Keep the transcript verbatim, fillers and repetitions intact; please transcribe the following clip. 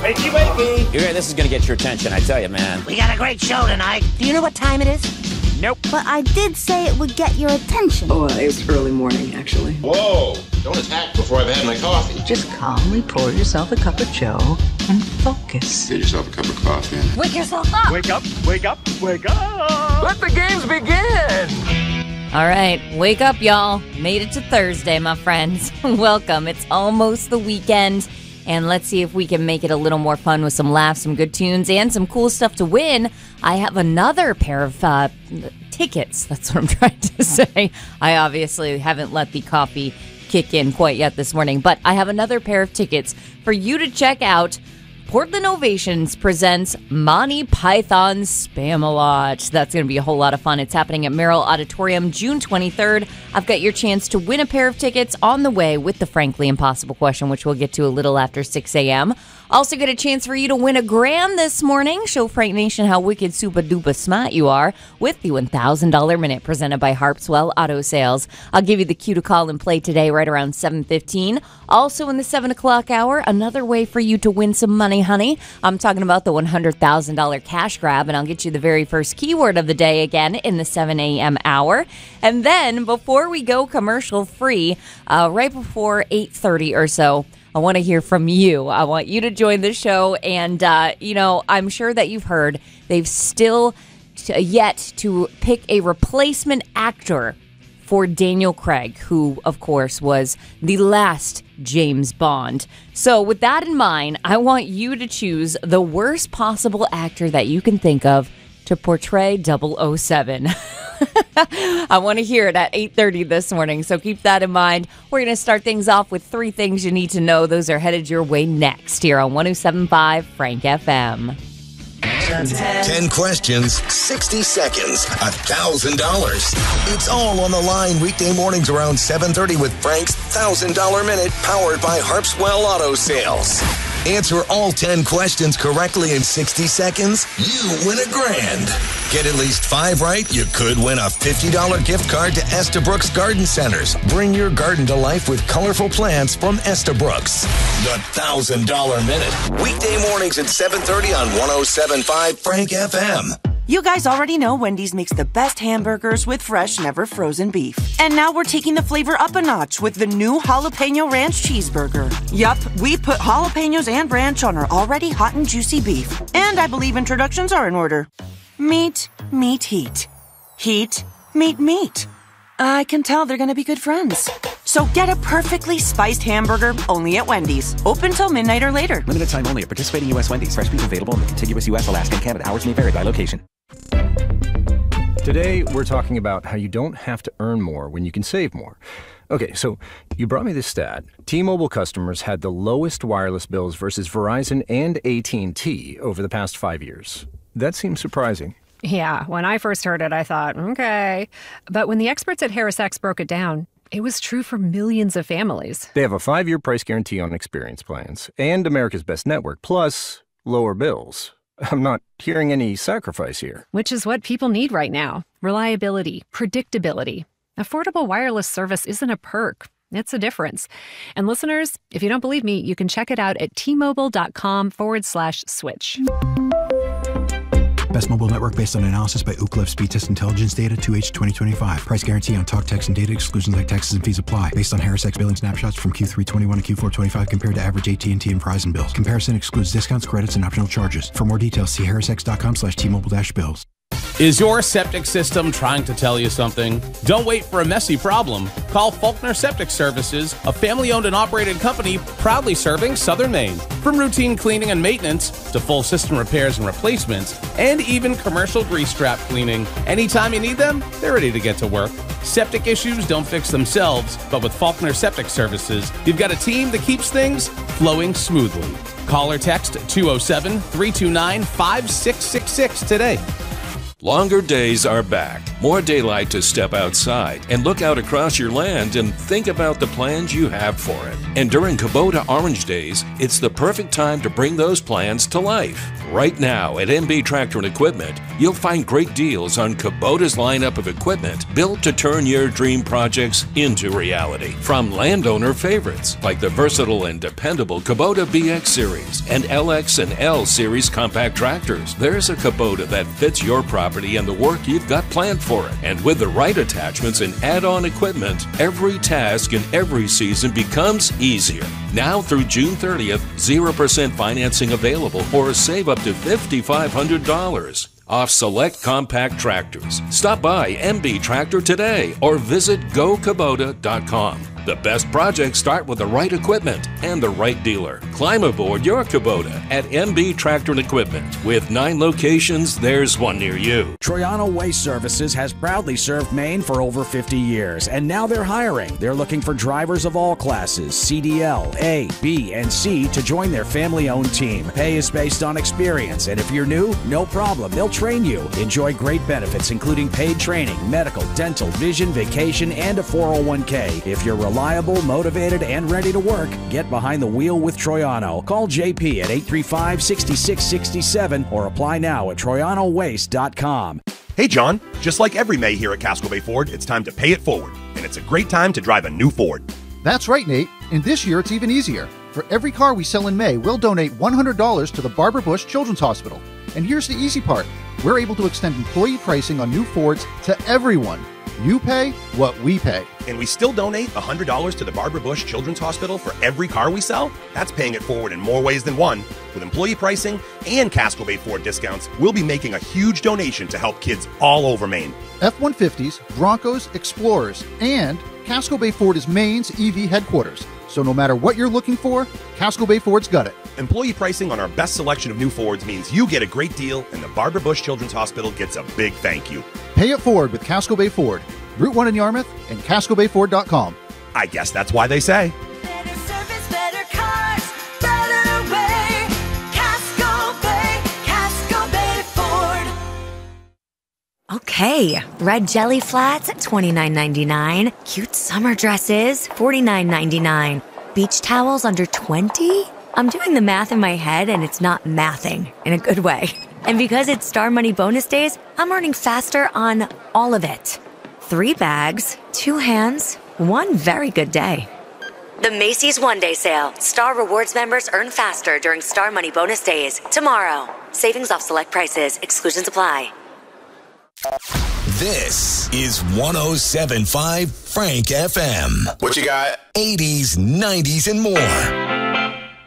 Wakey, wakey. You're, this is going to get your attention, I tell you, man. We got a great show tonight. Do you know what time it is? Nope. But I did say it would get your attention. Oh, it's early morning, actually. Whoa, don't attack before I've had my coffee. Just calmly pour yourself a cup of joe and focus. Get yourself a cup of coffee. Wake yourself up. Wake up, wake up, wake up. Let the games begin. All right, wake up, y'all. Made it to Thursday, my friends. Welcome. It's almost the weekend. And let's see if we can make it a little more fun with some laughs, some good tunes, and some cool stuff to win. I have another pair of uh, tickets. That's what I'm trying to say. I obviously haven't let the coffee kick in quite yet this morning, but I have another pair of tickets for you to check out. Portland Ovations presents Monty Python's Spam-A-Lot. That's going to be a whole lot of fun. It's happening at Merrill Auditorium June twenty-third. I've got your chance to win a pair of tickets on the way with the Frankly Impossible question, which we'll get to a little after six a.m. Also get a chance for you to win a grand this morning. Show Frank Nation how wicked super duper smart you are with the one thousand dollars Minute presented by Harpswell Auto Sales. I'll give you the cue to call and play today right around seven fifteen. Also in the seven o'clock hour, another way for you to win some money, honey. I'm talking about the one hundred thousand dollars cash grab, and I'll get you the very first keyword of the day again in the seven a.m. hour. And then before we go commercial free, uh, right before eight thirty or so, I want to hear from you. I want you to join the show. And, uh, you know, I'm sure that you've heard they've still t- yet to pick a replacement actor for Daniel Craig, who, of course, was the last James Bond. So with that in mind, I want you to choose the worst possible actor that you can think of to portray double oh seven. I want to hear it at eight thirty this morning, so keep that in mind. We're going to start things off with three things you need to know. Those are headed your way next here on one oh seven point five Frank F M. Ten questions, sixty seconds, one thousand dollars. It's all on the line weekday mornings around seven thirty with Frank's one thousand dollars Minute, powered by Harpswell Auto Sales. Answer all ten questions correctly in sixty seconds, you win a grand. Get at least five right, you could win a fifty dollars gift card to Estabrooks Garden Centers. Bring your garden to life with colorful plants from Estabrooks. The one thousand dollars Minute. Weekday mornings at seven thirty on one oh seven point five Frank F M. You guys already know Wendy's makes the best hamburgers with fresh, never frozen beef. And now we're taking the flavor up a notch with the new Jalapeno Ranch Cheeseburger. Yup, we put jalapenos and ranch on our already hot and juicy beef. And I believe introductions are in order. Meat, meat, heat. Heat, meat, meat. I can tell they're gonna be good friends. So get a perfectly spiced hamburger only at Wendy's. Open till midnight or later. Limited time only at participating U S Wendy's. Fresh beef available in the contiguous U S, Alaska, and Canada. Hours may vary by location. Today, we're talking about how you don't have to earn more when you can save more. Okay, so you brought me this stat. T-Mobile customers had the lowest wireless bills versus Verizon and A T and T over the past five years. That seems surprising. Yeah, when I first heard it, I thought, okay. But when the experts at HarrisX broke it down, it was true for millions of families. They have a five-year price guarantee on experience plans and America's Best Network, plus lower bills. I'm not hearing any sacrifice here. Which is what people need right now. Reliability, predictability. Affordable wireless service isn't a perk. It's a difference. And listeners, if you don't believe me, you can check it out at T-Mobile.com forward slash switch. Best mobile network based on analysis by Ookla Speed Test Intelligence Data two H twenty twenty-five. Price guarantee on talk, text, and data. Exclusions like taxes and fees apply. Based on HarrisX billing snapshots from Q three twenty-one to Q four twenty-five compared to average A T and T and Verizon bills. Comparison excludes discounts, credits, and optional charges. For more details, see harrisx.com slash T-Mobile dash bills. Is your septic system trying to tell you something? Don't wait for a messy problem. Call Faulkner Septic Services, a family-owned and operated company proudly serving Southern Maine. From routine cleaning and maintenance to full system repairs and replacements, and even commercial grease trap cleaning. Anytime you need them, they're ready to get to work. Septic issues don't fix themselves, but with Faulkner Septic Services, you've got a team that keeps things flowing smoothly. Call or text two oh seven, three two nine, five six six six today. Longer days are back. More daylight to step outside and look out across your land and think about the plans you have for it. And during Kubota Orange Days, it's the perfect time to bring those plans to life. Right now at M B Tractor and Equipment, you'll find great deals on Kubota's lineup of equipment built to turn your dream projects into reality. From landowner favorites like the versatile and dependable Kubota B X Series and L X and L Series compact tractors, there's a Kubota that fits your property and the work you've got planned for it. And with the right attachments and add-on equipment, every task and every season becomes easier. Now through June thirtieth, zero percent financing available or save up to five thousand five hundred dollars off select compact tractors. Stop by M B Tractor today or visit go kubota dot com. The best projects start with the right equipment and the right dealer. Climb aboard your Kubota at M B Tractor and Equipment. With nine locations, there's one near you. Troyano Waste Services has proudly served Maine for over fifty years, and now they're hiring. They're looking for drivers of all classes, C D L, A, B, and C, to join their family-owned team. Pay is based on experience, and if you're new, no problem. They'll train you. Enjoy great benefits, including paid training, medical, dental, vision, vacation, and a four oh one k. If you're reliable, motivated, and ready to work, get behind the wheel with Troyano. Call J P at eight three five, six six six seven or apply now at troyano waste dot com. Hey John, just like every May here at Casco Bay Ford, it's time to pay it forward. And it's a great time to drive a new Ford. That's right, Nate. And this year it's even easier. For every car we sell in May, we'll donate one hundred dollars to the Barbara Bush Children's Hospital. And here's the easy part. We're able to extend employee pricing on new Fords to everyone. You pay what we pay. And we still donate one hundred dollars to the Barbara Bush Children's Hospital for every car we sell? That's paying it forward in more ways than one. With employee pricing and Casco Bay Ford discounts, we'll be making a huge donation to help kids all over Maine. F one fifties, Broncos, Explorers, and Casco Bay Ford is Maine's E V headquarters. So no matter what you're looking for, Casco Bay Ford's got it. Employee pricing on our best selection of new Fords means you get a great deal and the Barbara Bush Children's Hospital gets a big thank you. Pay it forward with Casco Bay Ford. Route one in Yarmouth and casco bay ford dot com. I guess that's why they say. Better service, better cars, better way. Casco Bay, Casco Bay Ford. Okay, red jelly flats at twenty-nine ninety-nine. Cute summer dresses, forty-nine ninety-nine. Beach towels under twenty? I'm doing the math in my head and it's not mathing in a good way. And because it's Star Money bonus days, I'm earning faster on all of it. Three bags, two hands, one very good day. The Macy's One Day Sale. Star Rewards members earn faster during Star Money bonus days. Tomorrow. Savings off select prices. Exclusions apply. This is one oh seven point five Frank F M. What you got? eighties, nineties, and more.